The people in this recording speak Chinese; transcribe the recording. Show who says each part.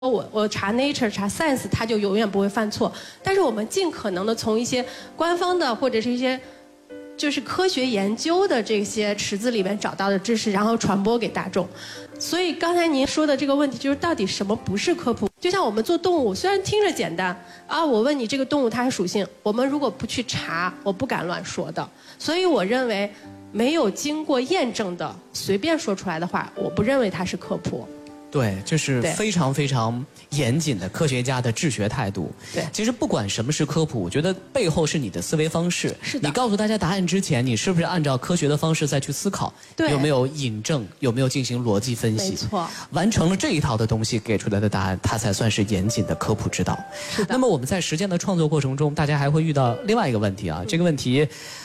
Speaker 1: 我查 Nature 查 Science， 它就永远不会犯错。但是我们尽可能的从一些官方的或者是一些就是科学研究的这些池子里面找到的知识，然后传播给大众。所以刚才您说的这个问题，就是到底什么不是科普？就像我们做动物，虽然听着简单啊，我问你这个动物它的属性，我们如果不去查，我不敢乱说的。所以我认为，没有经过验证的随便说出来的话，我不认为它是科普。
Speaker 2: 对，这是非常非常严谨的科学家的治学态度。
Speaker 1: 对，
Speaker 2: 其实不管什么是科普，我觉得背后是你的思维方式。
Speaker 1: 是的。
Speaker 2: 你告诉大家答案之前，你是不是按照科学的方式再去思考？
Speaker 1: 对。
Speaker 2: 有没有引证？有没有进行逻辑分析？
Speaker 1: 没错。
Speaker 2: 完成了这一套的东西，给出来的答案，它才算是严谨的科普之道。
Speaker 1: 是的。
Speaker 2: 那么我们在实践的创作过程中，大家还会遇到另外一个问题啊，这个问题